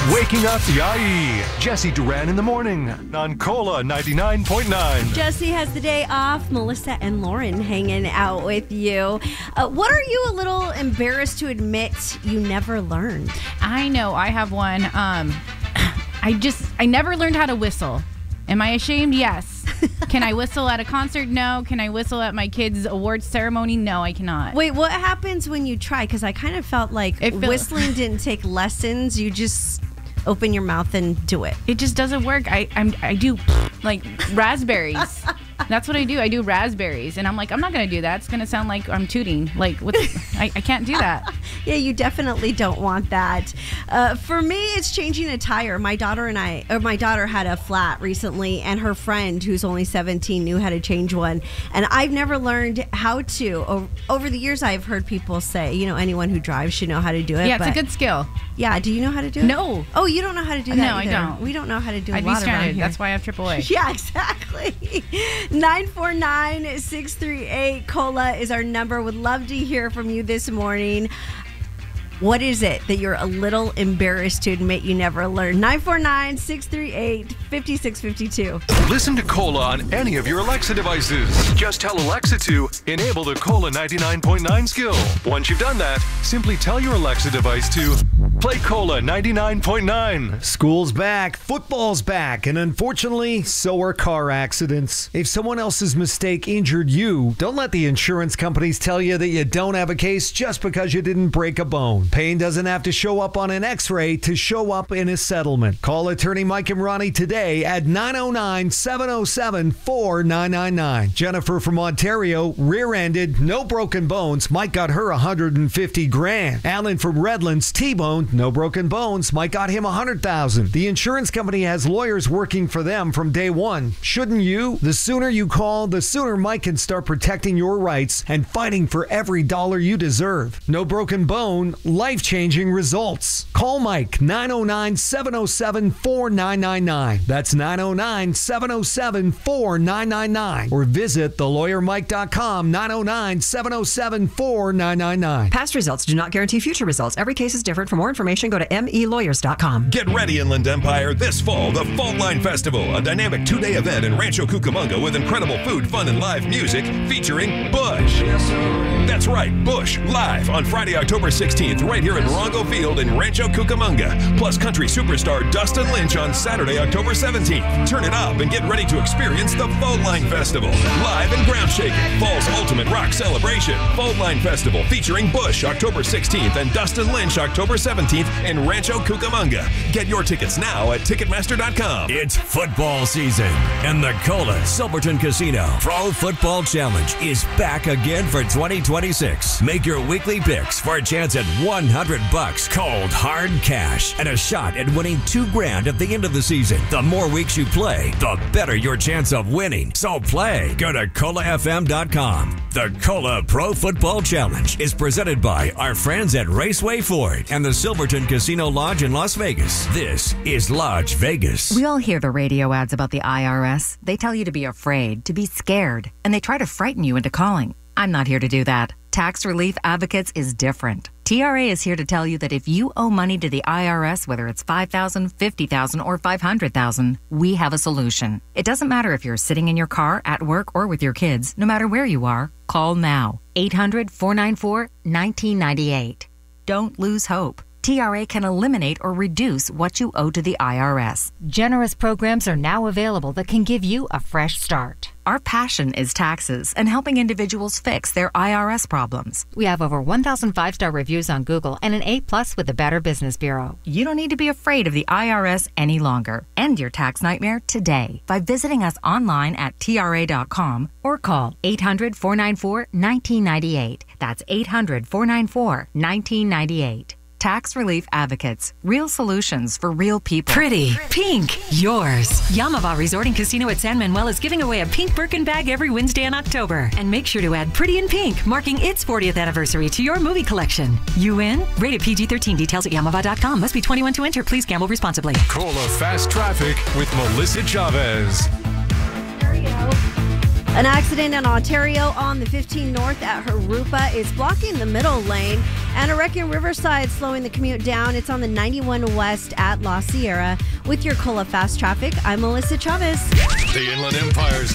Waking up the IE. Jesse Duran in the morning on Cola 99.9. Jesse has the day off. Melissa and Lauren hanging out with you. What are you a little embarrassed to admit you never learned? I know. I have one. I never learned how to whistle. Am I ashamed? Yes. Can I whistle at a concert? No. Can I whistle at my kids' awards ceremony? No, I cannot. Wait, what happens when you try? Because I kind of felt like whistling didn't take lessons. You just open your mouth and do it. It just doesn't work. I do like raspberries. That's what I do. I do raspberries. And I'm like, I'm not going to do that. It's going to sound like I'm tooting. Like, I can't do that. Yeah, you definitely don't want that. For me, it's changing a tire. My daughter had a flat recently, and her friend, who's only 17, knew how to change one. And I've never learned how to. Over the years, I've heard people say, anyone who drives should know how to do it. Yeah, it's a good skill. Yeah, do you know how to do it? No. Oh, you don't know how to do that No, either. I don't. We don't know how to do a I'd lot be stranded. around here. That's why I have AAA. Yeah, exactly. 949-638 Cola is our number. Would love to hear from you this morning. What is it that you're a little embarrassed to admit you never learned? 949-638-5652. Listen to Cola on any of your Alexa devices. Just tell Alexa to enable the Cola 99.9 skill. Once you've done that, simply tell your Alexa device to play Cola 99.9. School's back, football's back, and unfortunately, so are car accidents. If someone else's mistake injured you, don't let the insurance companies tell you that you don't have a case just because you didn't break a bone. Pain doesn't have to show up on an x-ray to show up in a settlement. Call attorney Mike and Ronnie today at 909-707-4999. Jennifer from Ontario, rear-ended, no broken bones. Mike got her $150,000. Alan from Redlands, T-boned, no broken bones. Mike got him $100,000. The insurance company has lawyers working for them from day one. Shouldn't you? The sooner you call, the sooner Mike can start protecting your rights and fighting for every dollar you deserve. No broken bone, life-changing results. Call Mike, 909-707-4999. That's 909-707-4999. Or visit thelawyermike.com, 909-707-4999. Past results do not guarantee future results. Every case is different. For more information, go to melawyers.com. Get ready, Inland Empire, this fall, the Fault Line Festival, a dynamic 2-day event in Rancho Cucamonga with incredible food, fun, and live music featuring Bush. That's right, Bush, live on Friday, October 16th, right here at Morongo Field in Rancho Cucamonga. Plus country superstar Dustin Lynch on Saturday, October 17th. Turn it up and get ready to experience the Fault Line Festival. Live and ground shaking, fall's ultimate rock celebration. Fault Line Festival featuring Bush, October 16th, and Dustin Lynch, October 17th in Rancho Cucamonga. Get your tickets now at Ticketmaster.com. It's football season, and the Cola Silverton Casino Pro Football Challenge is back again for 2026. Make your weekly picks for a chance at $100 cold hard cash and a shot at winning $2,000 at the end of the season. The more weeks you play, the better your chance of winning. So play. Go to ColaFM.com. The Cola Pro Football Challenge is presented by our friends at Raceway Ford and the Silverton Casino Lodge in Las Vegas. This is Lodge Vegas. We all hear the radio ads about the IRS. They tell you to be afraid, to be scared, and they try to frighten you into calling. I'm not here to do that. Tax Relief Advocates is different. TRA is here to tell you that if you owe money to the IRS, whether it's $5,000, $50,000, or $500,000, we have a solution. It doesn't matter if you're sitting in your car, at work, or with your kids. No matter where you are, call now. 800-494-1998. Don't lose hope. TRA can eliminate or reduce what you owe to the IRS. Generous programs are now available that can give you a fresh start. Our passion is taxes and helping individuals fix their IRS problems. We have over 1,000 5-star reviews on Google and an A+ with the Better Business Bureau. You don't need to be afraid of the IRS any longer. End your tax nightmare today by visiting us online at TRA.com or call 800-494-1998. That's 800-494-1998. Tax Relief Advocates. Real solutions for real people. Pretty, pink, yours. Yamava Resort and Casino at San Manuel is giving away a pink Birkin bag every Wednesday in October. And make sure to add Pretty in Pink, marking its 40th anniversary to your movie collection. You in? Rated PG-13. Details at Yamava.com. Must be 21 to enter. Please gamble responsibly. Cola Fast Traffic with Melissa Chavez. An accident in Ontario on the 15 North at Harupa is blocking the middle lane, and a wreck in Riverside slowing the commute down. It's on the 91 West at La Sierra. With your Cola Fast Traffic, I'm Melissa Chavez. The Inland Empire's